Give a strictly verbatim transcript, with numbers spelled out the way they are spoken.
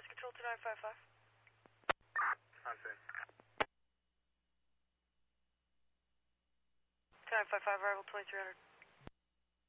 Control two nine five five. On scene. two nine five five, arrival twenty-three hundred.